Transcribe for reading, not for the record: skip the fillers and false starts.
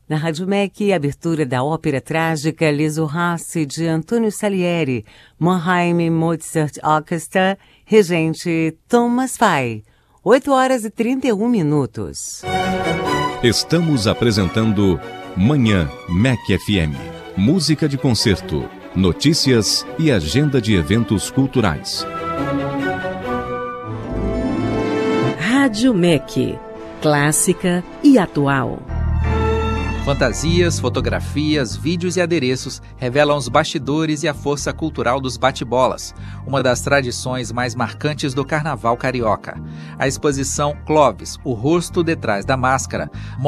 Na Rádio MEC, abertura da ópera trágica Les Horaces, de Antônio Salieri, Mannheim Mozart Orchestra, regente Thomas Fay. 8h31. Estamos apresentando Manhã MEC FM. Música de concerto, notícias e agenda de eventos culturais. Rádio MEC, clássica e atual. Fantasias, fotografias, vídeos e adereços revelam os bastidores e a força cultural dos bate-bolas, uma das tradições mais marcantes do carnaval carioca. A exposição Clóvis, o rosto detrás da máscara,